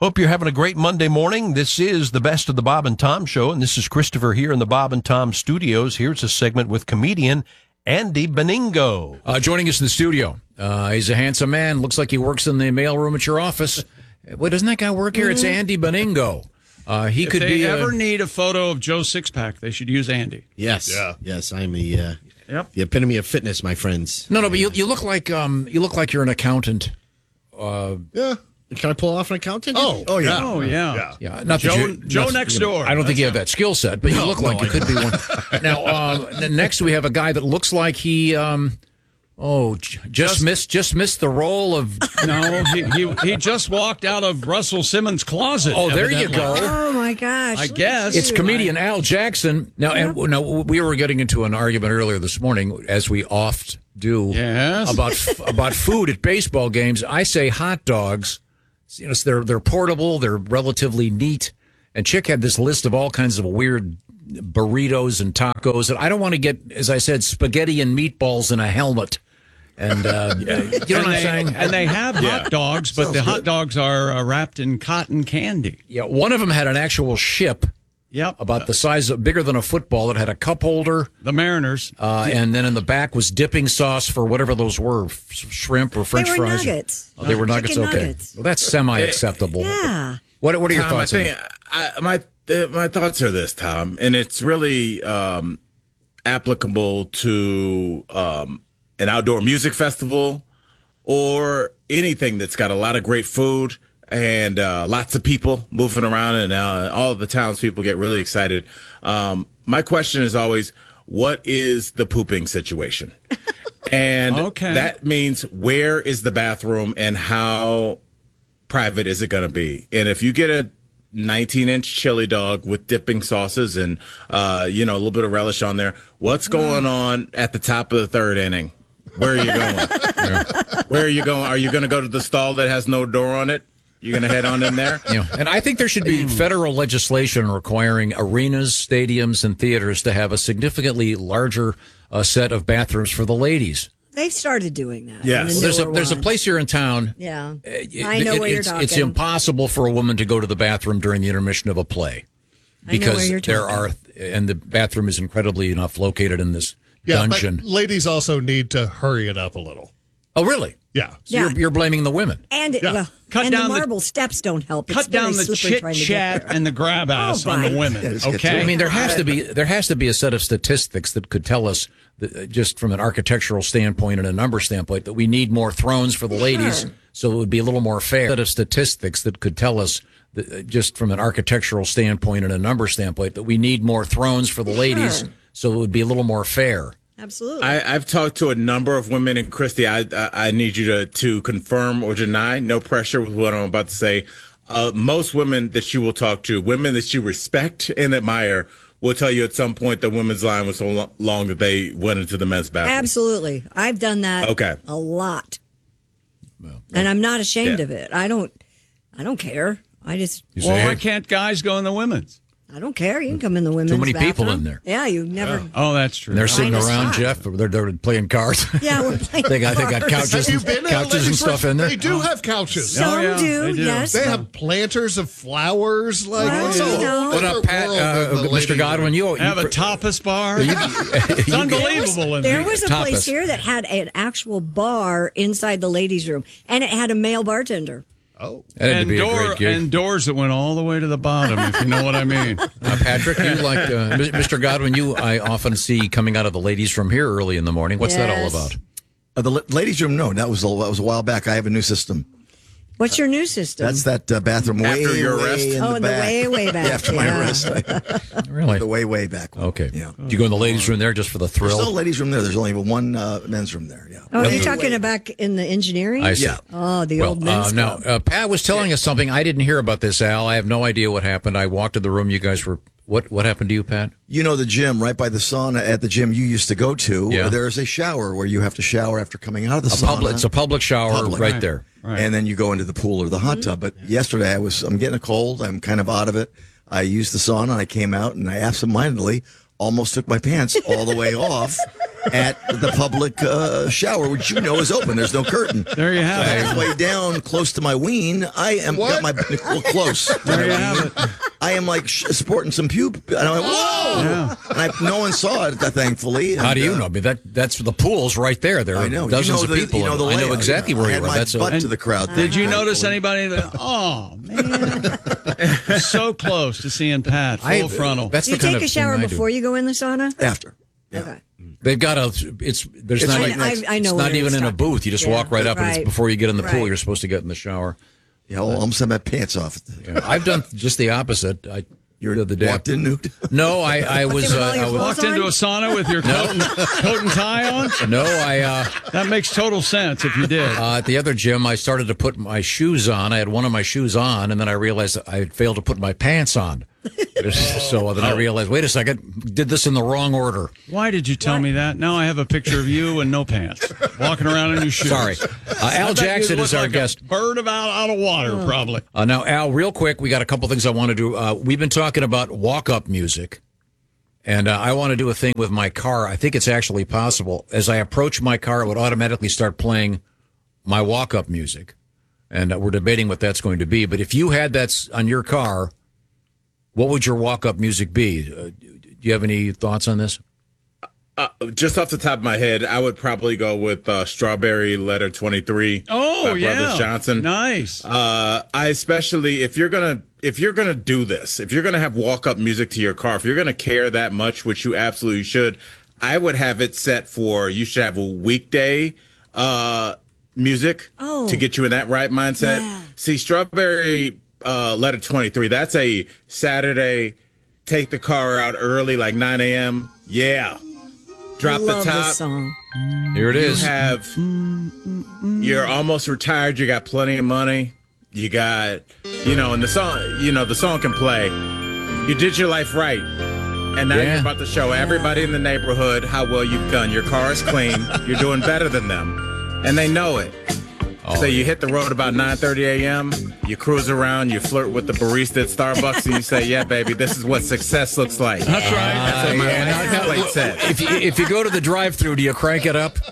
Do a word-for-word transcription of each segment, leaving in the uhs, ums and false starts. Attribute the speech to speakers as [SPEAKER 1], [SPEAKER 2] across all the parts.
[SPEAKER 1] Hope you're having a great Monday morning. This is the Best of the Bob and Tom Show, and this is Christopher here in the Bob and Tom studios. Here's a segment with comedian Andy Beningo.
[SPEAKER 2] Uh, joining us in the studio, uh, he's a handsome man. Looks like he works in the mailroom at your office. Wait, doesn't that guy work here? It's Andy Beningo. Uh, he
[SPEAKER 3] if
[SPEAKER 2] could
[SPEAKER 3] they
[SPEAKER 2] be
[SPEAKER 3] ever
[SPEAKER 2] a...
[SPEAKER 3] need a photo of Joe Sixpack, they should use Andy.
[SPEAKER 4] Yes,
[SPEAKER 3] yeah.
[SPEAKER 4] yes, I'm the uh,
[SPEAKER 3] yep.
[SPEAKER 4] the epitome of fitness, my friends.
[SPEAKER 2] No, no, but you you look like um you look like you're an accountant. Uh,
[SPEAKER 4] yeah. Can I pull off an accountant?
[SPEAKER 2] Oh,
[SPEAKER 4] oh yeah,
[SPEAKER 3] oh yeah,
[SPEAKER 2] yeah. yeah. Not
[SPEAKER 3] Joe,
[SPEAKER 2] you,
[SPEAKER 3] Joe
[SPEAKER 2] not,
[SPEAKER 3] next
[SPEAKER 2] you know,
[SPEAKER 3] door.
[SPEAKER 2] I don't
[SPEAKER 3] That's
[SPEAKER 2] think you have that skill set, but you
[SPEAKER 4] no,
[SPEAKER 2] look
[SPEAKER 4] no,
[SPEAKER 2] like you could be one. Now, um, next we have a guy that looks like he um. Oh, just, just missed just missed the role of.
[SPEAKER 3] No, he, he he just walked out of Russell Simmons' closet.
[SPEAKER 2] Oh, there
[SPEAKER 3] evidently.
[SPEAKER 2] you go.
[SPEAKER 5] Oh my gosh!
[SPEAKER 3] I guess
[SPEAKER 2] It's comedian Al Jackson. Now,
[SPEAKER 5] Yep.
[SPEAKER 2] and, now we were getting into an argument earlier this morning, as we oft do,
[SPEAKER 3] Yes.
[SPEAKER 2] about about food at baseball games. I say hot dogs. You know, they're they're portable, they're relatively neat. And Chick had this list of all kinds of weird burritos and tacos. And I don't want to get, as I said, spaghetti and meatballs in a helmet. And uh, you know
[SPEAKER 3] and
[SPEAKER 2] what I'm
[SPEAKER 3] they,
[SPEAKER 2] saying?
[SPEAKER 3] And they have hot dogs, but the hot dogs are uh, wrapped in cotton candy.
[SPEAKER 2] Yeah, one of them had an actual ship.
[SPEAKER 3] Yep.
[SPEAKER 2] About the size of, bigger than a football. That had a cup holder.
[SPEAKER 3] The Mariners.
[SPEAKER 2] Uh, and then in the back was dipping sauce for whatever those were, f- shrimp or French
[SPEAKER 5] They were
[SPEAKER 2] fries.
[SPEAKER 5] nuggets.
[SPEAKER 2] Oh, they were nuggets.
[SPEAKER 5] Chicken
[SPEAKER 2] Okay,
[SPEAKER 5] nuggets.
[SPEAKER 2] well that's semi-acceptable.
[SPEAKER 5] Yeah.
[SPEAKER 2] What What are your
[SPEAKER 6] Tom,
[SPEAKER 2] thoughts?
[SPEAKER 6] I
[SPEAKER 2] on
[SPEAKER 6] think,
[SPEAKER 2] that?
[SPEAKER 6] I, my uh, my thoughts are this, Tom, and it's really um, applicable to um, an outdoor music festival or anything that's got a lot of great food and uh, lots of people moving around, and uh, all of the townspeople get really excited. Um, my question is always, what is the pooping situation? And
[SPEAKER 3] Okay.
[SPEAKER 6] that means where is the bathroom and how private is it going to be? And if you get a nineteen inch chili dog with dipping sauces and, uh, you know, a little bit of relish on there, what's going on at the top of the third inning? Where are you going? Where are you going? Are you going to go to the stall that has no door on it? You're going to head on in there?
[SPEAKER 2] Yeah. And I think there should be federal legislation requiring arenas, stadiums, and theaters to have a significantly larger uh, set of bathrooms for the ladies.
[SPEAKER 5] They've started doing that.
[SPEAKER 6] Yes.
[SPEAKER 5] in the
[SPEAKER 2] Well, there's a
[SPEAKER 5] newer
[SPEAKER 2] there's a
[SPEAKER 5] ones.
[SPEAKER 2] place here in town.
[SPEAKER 5] Yeah,
[SPEAKER 2] Uh, it-
[SPEAKER 5] I know
[SPEAKER 2] it-
[SPEAKER 5] where you're
[SPEAKER 2] it's,
[SPEAKER 5] talking.
[SPEAKER 2] It's impossible for a woman to go to the bathroom during the intermission of a play
[SPEAKER 5] I know
[SPEAKER 2] because
[SPEAKER 5] where you're
[SPEAKER 2] there
[SPEAKER 5] talking.
[SPEAKER 2] are, and the bathroom is incredibly enough located in this
[SPEAKER 7] Yeah,
[SPEAKER 2] dungeon.
[SPEAKER 7] but ladies also need to hurry it up a little.
[SPEAKER 2] Oh, really?
[SPEAKER 7] Yeah.
[SPEAKER 2] So
[SPEAKER 5] Yeah.
[SPEAKER 2] you're, you're blaming the women.
[SPEAKER 5] And,
[SPEAKER 7] Yeah.
[SPEAKER 5] well,
[SPEAKER 3] Cut
[SPEAKER 5] and
[SPEAKER 3] down
[SPEAKER 5] the
[SPEAKER 3] the-
[SPEAKER 5] marble steps don't help. It's
[SPEAKER 3] Cut down
[SPEAKER 5] very
[SPEAKER 3] the
[SPEAKER 5] slippery
[SPEAKER 3] chit
[SPEAKER 5] trying to get
[SPEAKER 3] chat
[SPEAKER 5] there.
[SPEAKER 3] and the grab ass
[SPEAKER 5] Oh,
[SPEAKER 3] on the
[SPEAKER 5] my.
[SPEAKER 3] women.
[SPEAKER 4] let's get to
[SPEAKER 3] Okay.
[SPEAKER 2] I mean, there has to be there has to be a set of statistics that could tell us, that, just from an architectural standpoint and a number standpoint, that we need more thrones for the ladies, so it would be a little more fair. A set of statistics that could tell us, that, just from an architectural standpoint and a number standpoint, that we need more thrones for the ladies, so it would be a little more fair.
[SPEAKER 5] Absolutely.
[SPEAKER 6] I, I've talked to a number of women, and Christy, I, I, I need you to, to confirm or deny. No pressure with what I'm about to say. Uh, most women that you will talk to, women that you respect and admire, will tell you at some point the women's line was so lo- long that they went into the men's bathroom.
[SPEAKER 5] Absolutely. I've done that
[SPEAKER 6] Okay.
[SPEAKER 5] a lot. And I'm not ashamed
[SPEAKER 6] Yeah.
[SPEAKER 5] of it. I don't I don't care. I just
[SPEAKER 2] You
[SPEAKER 3] Well,
[SPEAKER 2] say,
[SPEAKER 3] why
[SPEAKER 2] hey,
[SPEAKER 3] can't guys go in the women's?
[SPEAKER 5] I don't care. You can come in the women's
[SPEAKER 2] many people
[SPEAKER 5] bathroom.
[SPEAKER 2] in there.
[SPEAKER 5] Yeah, you never
[SPEAKER 3] Oh, that's true.
[SPEAKER 2] and they're sitting
[SPEAKER 5] Find a
[SPEAKER 2] around,
[SPEAKER 5] spot.
[SPEAKER 2] Jeff. They're, they're playing cards.
[SPEAKER 5] Yeah, we're playing
[SPEAKER 2] they got they got
[SPEAKER 5] cards.
[SPEAKER 2] couches,
[SPEAKER 7] Have you been
[SPEAKER 2] and,
[SPEAKER 7] in a
[SPEAKER 2] couches and
[SPEAKER 7] ladies'
[SPEAKER 2] stuff
[SPEAKER 7] room?
[SPEAKER 2] in there.
[SPEAKER 7] They do have couches.
[SPEAKER 5] Some
[SPEAKER 3] Oh, yeah,
[SPEAKER 5] do,
[SPEAKER 3] they do.
[SPEAKER 5] yes.
[SPEAKER 7] They have planters of flowers. Like,
[SPEAKER 5] Well,
[SPEAKER 7] what's
[SPEAKER 5] you
[SPEAKER 7] a
[SPEAKER 5] know.
[SPEAKER 7] whole
[SPEAKER 2] What up,
[SPEAKER 7] different
[SPEAKER 2] Pat?
[SPEAKER 7] world
[SPEAKER 2] Uh,
[SPEAKER 7] than the
[SPEAKER 2] Mister
[SPEAKER 7] ladies'
[SPEAKER 2] Godwin,
[SPEAKER 7] room.
[SPEAKER 2] you
[SPEAKER 3] Have
[SPEAKER 2] you,
[SPEAKER 3] a tapas bar.
[SPEAKER 2] you-
[SPEAKER 3] It's
[SPEAKER 2] you-
[SPEAKER 3] unbelievable in
[SPEAKER 5] There
[SPEAKER 3] here.
[SPEAKER 5] was a
[SPEAKER 2] Tapas.
[SPEAKER 5] place here that had an actual bar inside the ladies' room, and it had a male bartender.
[SPEAKER 7] Oh.
[SPEAKER 2] That had to
[SPEAKER 3] and,
[SPEAKER 2] be a
[SPEAKER 3] door,
[SPEAKER 2] great gig.
[SPEAKER 3] and doors that went all the way to the bottom, if you know what I mean.
[SPEAKER 2] Uh, Patrick, you like uh, Mister Godwin? You I often see coming out of the ladies' room here early in the morning. What's that all
[SPEAKER 5] Yes.
[SPEAKER 2] about?
[SPEAKER 8] Uh, the la- ladies' room, no, that was a, that was a while back. I have a new system.
[SPEAKER 5] What's your new system?
[SPEAKER 8] That's that uh, bathroom way,
[SPEAKER 6] After your
[SPEAKER 8] way
[SPEAKER 6] arrest?
[SPEAKER 8] in
[SPEAKER 5] Oh,
[SPEAKER 8] the
[SPEAKER 5] in the
[SPEAKER 8] back.
[SPEAKER 5] way, way back,
[SPEAKER 8] Yeah, after my
[SPEAKER 5] yeah.
[SPEAKER 8] arrest, I-
[SPEAKER 2] Really?
[SPEAKER 8] the way, way back. one.
[SPEAKER 2] Okay.
[SPEAKER 8] Yeah.
[SPEAKER 2] Do you go in the ladies' room there just for the
[SPEAKER 8] There's no
[SPEAKER 2] thrill?
[SPEAKER 8] ladies' room there. There's only one uh, men's room there. Yeah.
[SPEAKER 5] oh, are you
[SPEAKER 8] Way,
[SPEAKER 5] talking
[SPEAKER 8] way-
[SPEAKER 5] about in the engineering?
[SPEAKER 2] I see.
[SPEAKER 8] Yeah.
[SPEAKER 5] Oh, the
[SPEAKER 2] Well,
[SPEAKER 5] old
[SPEAKER 2] uh,
[SPEAKER 5] men's
[SPEAKER 2] now
[SPEAKER 5] club.
[SPEAKER 2] uh, Pat was telling us something. I didn't hear about this, Al. I have no idea what happened. I walked to the room. You guys were. What What happened to you, Pat?
[SPEAKER 8] You know the gym right by the sauna at the gym you used to go to.
[SPEAKER 2] Yeah.
[SPEAKER 8] There is a shower where you have to shower after coming out of the
[SPEAKER 2] A
[SPEAKER 8] sauna.
[SPEAKER 2] public. It's a public shower
[SPEAKER 8] Public.
[SPEAKER 2] right
[SPEAKER 8] Right.
[SPEAKER 2] there.
[SPEAKER 3] Right.
[SPEAKER 8] And then you go into the pool or the hot tub. But yesterday I was I'm getting a cold. I'm kind of out of it. I used the sauna and I came out and I absentmindedly almost took my pants all the way off at the public uh, shower, which you know is open. There's no curtain.
[SPEAKER 3] There you have it.
[SPEAKER 8] Halfway down, close to my ween, I am got my well, close. to
[SPEAKER 3] There
[SPEAKER 8] my
[SPEAKER 3] you
[SPEAKER 8] ween.
[SPEAKER 3] have it.
[SPEAKER 8] I am like sh- sporting some puke, and I went, whoa!
[SPEAKER 3] Yeah.
[SPEAKER 8] And I, no one saw it, thankfully.
[SPEAKER 2] How
[SPEAKER 8] and,
[SPEAKER 2] do you
[SPEAKER 8] uh,
[SPEAKER 2] know? I mean, that that's the pool's right there. There are
[SPEAKER 8] I know.
[SPEAKER 2] dozens
[SPEAKER 8] you know
[SPEAKER 2] of
[SPEAKER 8] the,
[SPEAKER 2] people.
[SPEAKER 8] You know the
[SPEAKER 2] I know
[SPEAKER 8] layout.
[SPEAKER 2] exactly
[SPEAKER 8] You know,
[SPEAKER 2] where
[SPEAKER 8] I
[SPEAKER 2] you
[SPEAKER 8] had
[SPEAKER 2] are.
[SPEAKER 8] my
[SPEAKER 2] That's
[SPEAKER 8] butt
[SPEAKER 2] a,
[SPEAKER 8] to the crowd.
[SPEAKER 3] Did you
[SPEAKER 8] Thankfully.
[SPEAKER 3] notice anybody that, oh, man, so close to seeing Pat, full
[SPEAKER 2] I-
[SPEAKER 3] frontal.
[SPEAKER 2] That's
[SPEAKER 5] Do you
[SPEAKER 2] the kind
[SPEAKER 5] take
[SPEAKER 2] of
[SPEAKER 5] a shower
[SPEAKER 2] thing I do.
[SPEAKER 5] before you go in the sauna?
[SPEAKER 8] After.
[SPEAKER 5] Okay.
[SPEAKER 2] They've got a. It's there's
[SPEAKER 8] It's
[SPEAKER 2] not.
[SPEAKER 8] right
[SPEAKER 2] even-
[SPEAKER 8] next-
[SPEAKER 5] I, I know.
[SPEAKER 2] it's
[SPEAKER 5] what
[SPEAKER 2] not
[SPEAKER 5] it
[SPEAKER 2] even
[SPEAKER 5] is
[SPEAKER 2] in a
[SPEAKER 5] talking-
[SPEAKER 2] booth. You just
[SPEAKER 5] Yeah,
[SPEAKER 2] walk right up, and
[SPEAKER 5] right.
[SPEAKER 2] it's before you get in the pool.
[SPEAKER 5] Right.
[SPEAKER 2] You're supposed to get in the shower.
[SPEAKER 8] Yeah, well, almost had my pants off.
[SPEAKER 2] Yeah, I've done just the opposite. I
[SPEAKER 8] You're
[SPEAKER 2] the other day.
[SPEAKER 8] walked in nude.
[SPEAKER 2] No, I I was.
[SPEAKER 5] With all
[SPEAKER 2] Uh,
[SPEAKER 5] your
[SPEAKER 2] I was
[SPEAKER 5] clothes
[SPEAKER 3] Walked into a sauna with your coat and, coat and tie on?
[SPEAKER 2] no, I. Uh,
[SPEAKER 3] That makes total sense if you did.
[SPEAKER 2] Uh, at the other gym, I started to put my shoes on. I had one of my shoes on, and then I realized I had failed to put my pants on. So then I realized, wait a second, did this in the wrong order.
[SPEAKER 3] Why did you tell me that? Now I have a picture of you and no pants, walking around in your shoes.
[SPEAKER 2] Sorry. Uh, Al
[SPEAKER 3] I bet you
[SPEAKER 2] Jackson
[SPEAKER 3] look
[SPEAKER 2] is our
[SPEAKER 3] like a
[SPEAKER 2] guest.
[SPEAKER 3] Bird about out of water, probably.
[SPEAKER 2] Uh, now, Al, real quick, we got a couple things I want to do. Uh, we've been talking about walk-up music, and uh, I want to do a thing with my car. I think it's actually possible. As I approach my car, it would automatically start playing my walk-up music, and uh, we're debating what that's going to be. But if you had that s- on your car, what would your walk-up music be? Uh, do you have any thoughts on this?
[SPEAKER 6] Uh, just off the top of my head, I would probably go with uh, Strawberry Letter twenty-three.
[SPEAKER 3] Oh,
[SPEAKER 6] by
[SPEAKER 3] yeah.
[SPEAKER 6] Brothers Johnson.
[SPEAKER 3] Nice.
[SPEAKER 6] Uh, I especially if you're gonna if you're gonna do this, if you're gonna have walk up music to your car, if you're gonna care that much, which you absolutely should, I would have it set for you should have a weekday uh, music
[SPEAKER 5] Oh.
[SPEAKER 6] to get you in that right mindset.
[SPEAKER 5] Yeah.
[SPEAKER 6] See, Strawberry uh, Letter twenty-three, that's a Saturday. Take the car out early, like nine a.m. Yeah, drop
[SPEAKER 5] I love
[SPEAKER 6] the top.
[SPEAKER 5] this song.
[SPEAKER 2] Here it
[SPEAKER 6] You
[SPEAKER 2] is.
[SPEAKER 6] have, you're almost retired. You got plenty of money. You got, you know, and the song, you know, the song can play. You did your life right. And now
[SPEAKER 2] Yeah.
[SPEAKER 6] you're about to show everybody in the neighborhood how well you've done. Your car is clean. You're doing better than them. And they know it.
[SPEAKER 2] Oh,
[SPEAKER 6] so you hit the road about nine thirty a.m. You cruise around. You flirt with the barista at Starbucks. And you say, yeah, baby, this is what success looks like.
[SPEAKER 3] That's right.
[SPEAKER 6] That's what my
[SPEAKER 2] yeah,
[SPEAKER 6] license
[SPEAKER 2] now-
[SPEAKER 6] plate says.
[SPEAKER 2] If you, if you go to the drive-through, do you crank it up?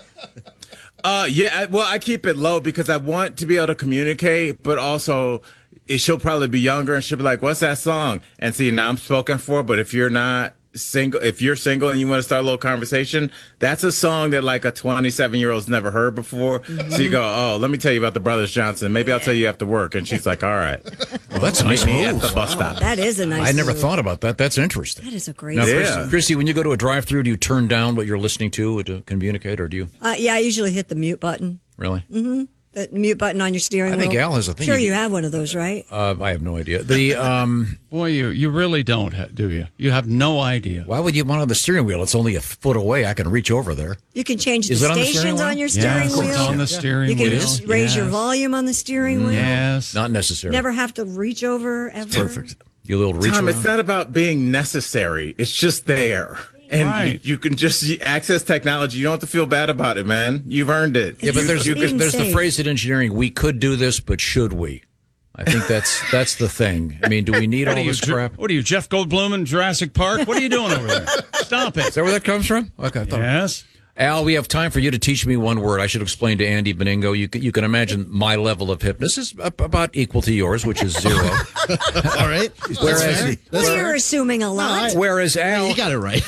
[SPEAKER 6] Uh, yeah. I, well, I keep it low because I want to be able to communicate, but also it, she'll probably be younger and she'll be like, "What's that song?" And see, now I'm spoken for. But if you're not single, if you're single and you want to start a little conversation, that's a song that like a twenty-seven year old's never heard before.
[SPEAKER 5] Mm-hmm.
[SPEAKER 6] So you go, "Oh, let me tell you about the Brothers Johnson. Maybe I'll tell you after work." And she's like, "All right,
[SPEAKER 2] Well, that's a nice
[SPEAKER 6] meet me at
[SPEAKER 2] move.
[SPEAKER 6] the bus stop."
[SPEAKER 5] That is a nice.
[SPEAKER 2] I never
[SPEAKER 5] move.
[SPEAKER 2] thought about that. That's interesting.
[SPEAKER 5] That is a great.
[SPEAKER 2] Now,
[SPEAKER 5] song.
[SPEAKER 6] Yeah.
[SPEAKER 2] Chrissy, Chrissy, when you go to a drive-through, do you turn down what you're listening to to communicate, or do you
[SPEAKER 5] Uh, yeah, I usually hit the mute button.
[SPEAKER 2] really?
[SPEAKER 5] The mute button on your steering
[SPEAKER 2] I
[SPEAKER 5] wheel.
[SPEAKER 2] think Al has a thing.
[SPEAKER 5] Sure,
[SPEAKER 2] You-
[SPEAKER 5] you have one of those, right?
[SPEAKER 2] Uh, I have no idea. The um,
[SPEAKER 3] Boy, you you really don't, ha- do you? You have no idea.
[SPEAKER 2] why would you want on the steering wheel? It's only a foot away. I can reach over there.
[SPEAKER 5] You can change
[SPEAKER 2] Is
[SPEAKER 5] the
[SPEAKER 2] it on the steering
[SPEAKER 5] stations
[SPEAKER 2] wheel?
[SPEAKER 5] on your
[SPEAKER 3] Yeah,
[SPEAKER 5] steering
[SPEAKER 3] it's
[SPEAKER 5] wheel.
[SPEAKER 3] on the steering
[SPEAKER 5] You can
[SPEAKER 3] wheel.
[SPEAKER 5] just raise your
[SPEAKER 3] Yes.
[SPEAKER 5] volume on the steering wheel.
[SPEAKER 3] Yes.
[SPEAKER 2] Not necessary.
[SPEAKER 5] Never have to reach over ever.
[SPEAKER 8] Perfect.
[SPEAKER 2] You little reach
[SPEAKER 6] Tom,
[SPEAKER 2] around.
[SPEAKER 6] it's not about being necessary. It's just there. And
[SPEAKER 3] Right.
[SPEAKER 6] you, you can just access technology. You don't have to feel bad about it, man. You've earned it.
[SPEAKER 2] Yeah, but
[SPEAKER 6] You-
[SPEAKER 2] there's
[SPEAKER 6] you
[SPEAKER 5] being
[SPEAKER 6] can-
[SPEAKER 2] there's the
[SPEAKER 5] safe.
[SPEAKER 2] phrase in engineering: we could do this, but should we? I think that's that's the thing. I mean, do we need
[SPEAKER 3] What
[SPEAKER 2] all
[SPEAKER 3] are, you,
[SPEAKER 2] this
[SPEAKER 3] Je-
[SPEAKER 2] crap?
[SPEAKER 3] what are you, Jeff Goldblum in Jurassic Park? What are you doing over there? Stop it.
[SPEAKER 2] Is that where that comes from? Okay, I thought-
[SPEAKER 3] Yes.
[SPEAKER 2] Al, we have time for you to teach me one word. I should explain to Andy Beningo. You can, you can imagine my level of hipness is ab- about equal to yours, which is zero.
[SPEAKER 7] All right.
[SPEAKER 2] Whereas,
[SPEAKER 5] Well, you're assuming a lot.
[SPEAKER 2] whereas Al,
[SPEAKER 4] You got it right.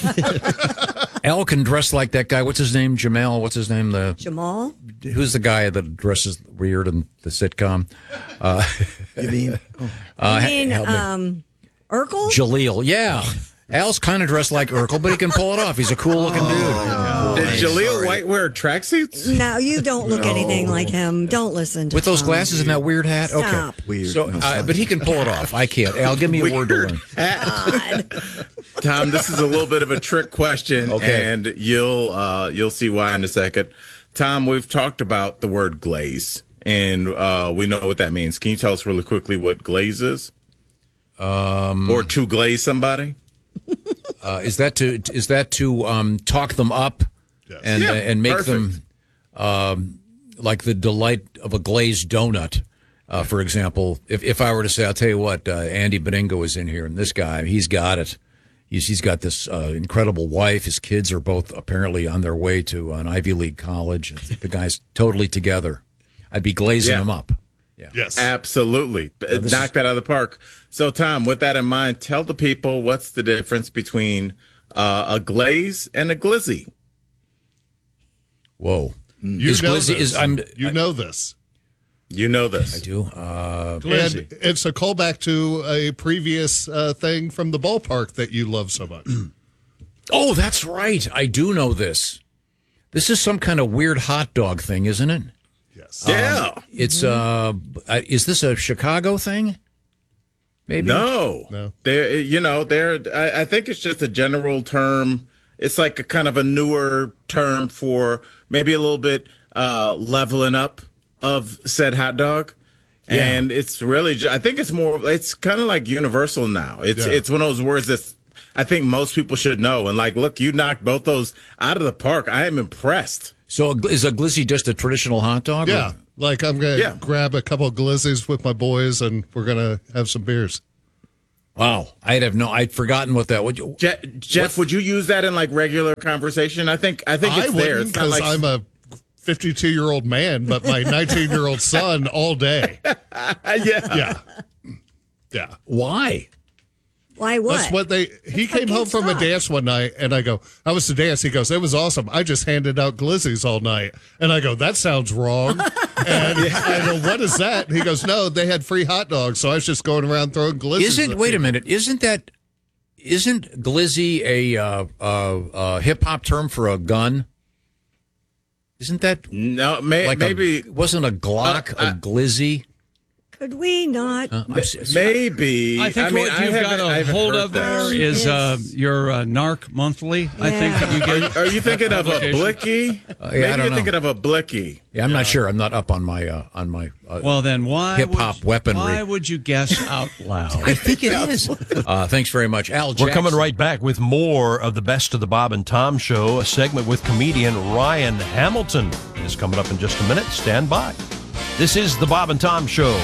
[SPEAKER 2] Al can dress like that guy. What's his name? Jamal. What's his name? The
[SPEAKER 5] Jamal?
[SPEAKER 2] who's the guy that dresses weird in the sitcom? Uh,
[SPEAKER 8] You mean?
[SPEAKER 2] uh,
[SPEAKER 5] I mean,
[SPEAKER 2] help me.
[SPEAKER 5] um, Urkel?
[SPEAKER 2] Jaleel. Yeah. Al's kind of dressed like Urkel, but he can pull it off. He's a cool looking dude.
[SPEAKER 6] Did Jaleel White wear tracksuits?
[SPEAKER 5] No, you don't look anything like him. Don't listen to
[SPEAKER 2] With those
[SPEAKER 5] Tom.
[SPEAKER 2] glasses and that weird hat?
[SPEAKER 5] Stop.
[SPEAKER 2] Okay.
[SPEAKER 8] Weird.
[SPEAKER 2] So,
[SPEAKER 8] No,
[SPEAKER 2] uh,
[SPEAKER 8] stop.
[SPEAKER 2] but he can pull it off. I can't. Al, give me a word to learn.
[SPEAKER 6] Tom, this is a little bit of a trick question,
[SPEAKER 2] Okay.
[SPEAKER 6] and you'll uh, you'll see why in a second. Tom, we've talked about the word glaze, and uh, we know what that means. Can you tell us really quickly what glaze is? Um, or to glaze somebody?
[SPEAKER 2] Uh, is that to is that to um, talk them up and
[SPEAKER 6] Yeah,
[SPEAKER 2] uh, and make
[SPEAKER 6] perfect.
[SPEAKER 2] them um, like the delight of a glazed donut? Uh, for example, if if I were to say, I'll tell you what, uh, Andy Beningo is in here, and this guy, he's got it. He's he's got this uh, incredible wife. His kids are both apparently on their way to an Ivy League college. The guy's totally together. I'd be glazing
[SPEAKER 6] Yeah.
[SPEAKER 2] him up. Yeah.
[SPEAKER 7] Yes.
[SPEAKER 6] Absolutely.
[SPEAKER 2] this
[SPEAKER 6] Knock
[SPEAKER 2] is-
[SPEAKER 6] that out of the park. So, Tom, with that in mind, tell the people what's the difference between uh, a glaze and a glizzy.
[SPEAKER 2] Whoa.
[SPEAKER 7] You
[SPEAKER 2] Is
[SPEAKER 7] know
[SPEAKER 2] glizzy-
[SPEAKER 7] this.
[SPEAKER 2] is- I'm-
[SPEAKER 7] you know this.
[SPEAKER 6] You know this.
[SPEAKER 2] I do. Uh,
[SPEAKER 7] And it's a callback to a previous uh, thing from the ballpark that you love so much.
[SPEAKER 2] oh, that's right. I do know this. This is some kind of weird hot dog thing, isn't it?
[SPEAKER 7] Yes.
[SPEAKER 6] Yeah.
[SPEAKER 2] It's uh, uh, is this a Chicago thing? Maybe.
[SPEAKER 6] No.
[SPEAKER 7] No.
[SPEAKER 6] They're, you know, they're, I, I think it's just a general term. It's like a kind of a newer term for maybe a little bit uh, leveling up of said hot dog.
[SPEAKER 2] Yeah.
[SPEAKER 6] And it's really, ju- I think it's more, it's kind of like universal now. It's,
[SPEAKER 7] Yeah.
[SPEAKER 6] it's one of those words that I think most people should know. And like, look, you knocked both those out of the park. I am impressed.
[SPEAKER 2] So a gl- is a glizzy just a traditional hot dog? or-
[SPEAKER 7] Yeah. Like I'm going to
[SPEAKER 6] Yeah.
[SPEAKER 7] grab a couple of glizzies with my boys and we're going to have some beers.
[SPEAKER 2] Wow. I'd have no. I'd forgotten what that would. You,
[SPEAKER 6] Je- Jeff, would you use that in like regular conversation? I think, I think
[SPEAKER 7] I
[SPEAKER 6] it's there.
[SPEAKER 7] wouldn't
[SPEAKER 6] It's not
[SPEAKER 7] because
[SPEAKER 6] like,
[SPEAKER 7] I'm a fifty-two-year-old man, but my nineteen-year-old son all day.
[SPEAKER 6] yeah.
[SPEAKER 7] Yeah. Yeah.
[SPEAKER 2] why?
[SPEAKER 5] Why what?
[SPEAKER 7] That's what they. He came home from a
[SPEAKER 5] stuff.
[SPEAKER 7] dance one night, and I go, "I was to dance." He goes, "It was awesome. I just handed out glizzies all night." And I go, "That sounds wrong." And I go, "What is that?" And he goes, "No, they had free hot dogs, so I was just going around throwing glizzies."
[SPEAKER 2] Isn't
[SPEAKER 7] at
[SPEAKER 2] wait a
[SPEAKER 7] people."
[SPEAKER 2] minute? Isn't that isn't glizzy a uh, uh, uh, hip hop term for a gun? Isn't that
[SPEAKER 6] No, may,
[SPEAKER 2] like
[SPEAKER 6] maybe.
[SPEAKER 2] a, wasn't a Glock
[SPEAKER 6] Uh, uh,
[SPEAKER 2] a glizzy?
[SPEAKER 5] Could we not?
[SPEAKER 2] Uh, I'm s-
[SPEAKER 6] Maybe.
[SPEAKER 3] I think
[SPEAKER 6] mean,
[SPEAKER 3] what
[SPEAKER 6] I
[SPEAKER 3] you've got
[SPEAKER 6] haven't- I
[SPEAKER 3] a
[SPEAKER 6] haven't
[SPEAKER 3] hold
[SPEAKER 6] heard
[SPEAKER 3] of
[SPEAKER 6] that.
[SPEAKER 3] there is uh, your uh, Narc Monthly. I think that you get.
[SPEAKER 6] Are you thinking of a
[SPEAKER 3] Publication.
[SPEAKER 6] blicky?
[SPEAKER 2] Uh, yeah, I
[SPEAKER 6] Maybe
[SPEAKER 2] don't
[SPEAKER 6] you're
[SPEAKER 2] know.
[SPEAKER 6] thinking of a blicky.
[SPEAKER 2] yeah, I'm not sure. I'm not up on my uh, on my. Uh,
[SPEAKER 3] Well, then why
[SPEAKER 2] Hip-hop
[SPEAKER 3] would,
[SPEAKER 2] weaponry.
[SPEAKER 3] Why would you guess out loud?
[SPEAKER 2] I think it is. Uh, thanks very much, Al.
[SPEAKER 1] We're
[SPEAKER 2] Jackson.
[SPEAKER 1] coming right back with more of the Best of the Bob and Tom Show, a segment with comedian Ryan Hamilton is coming up in just a minute. Stand by. This is the Bob and Tom Show.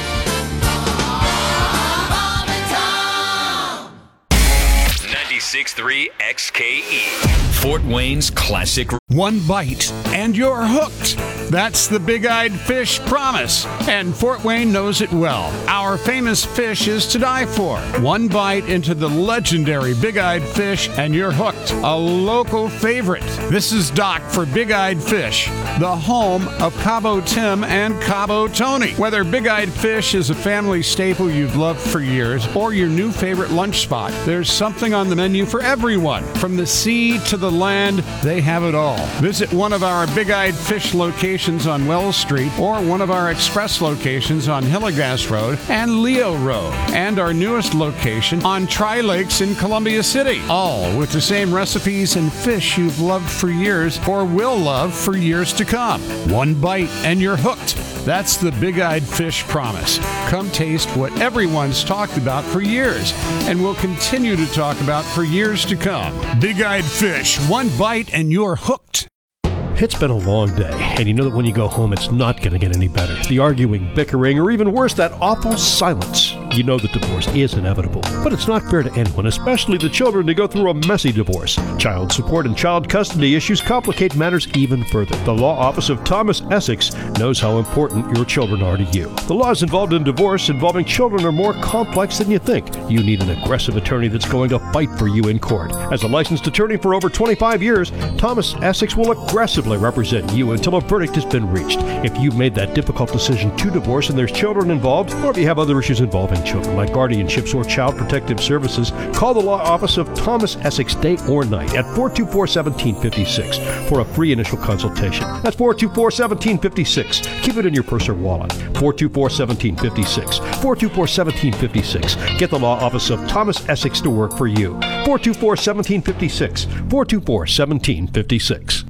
[SPEAKER 9] ninety-six point three X K E, Fort Wayne's classic.
[SPEAKER 10] One bite and you're hooked. That's the big-eyed fish promise, and Fort Wayne knows it well. Our famous fish is to die for. One bite into the legendary big-eyed fish and you're hooked. A local favorite. This is Doc for Big-Eyed Fish, the home of Cabo Tim and Cabo Tony. Whether big-eyed fish is a family staple you've loved for years or your new favorite lunch spot, there's something on the menu for everyone. From the sea to the land, they have it all. Visit one of our Big-Eyed Fish locations on Wells Street or one of our express locations on Hillegas Road and Leo Road, and our newest location on Tri Lakes in Columbia City, all with the same recipes and fish you've loved for years or will love for years to come. One bite and you're hooked. That's the Big-Eyed Fish promise. Come taste what everyone's talked about for years and will continue to talk about for years to come. Big-Eyed Fish, one bite and you're hooked.
[SPEAKER 11] It's been a long day, and you know that when you go home, it's not going to get any better. The arguing, bickering, or even worse, that awful silence. You know that divorce is inevitable, but it's not fair to anyone, especially the children, to go through a messy divorce. Child support and child custody issues complicate matters even further. The law office of Thomas Essex knows how important your children are to you. The laws involved in divorce involving children are more complex than you think. You need an aggressive attorney that's going to fight for you in court. As a licensed attorney for over twenty-five years, Thomas Essex will aggressively represent you until a verdict has been reached. If you've made that difficult decision to divorce and there's children involved, or if you have other issues involving children like guardianships or child protective services, call the law office of Thomas Essex day or night at four two four, one seven five six for a free initial consultation. That's four two four, one seven five six. Keep it in your purse or wallet. four two four, one seven five six. four two four, one seven five six. Get the law office of Thomas Essex to work for you. four two four, one seven five six. four two four, one seven five six.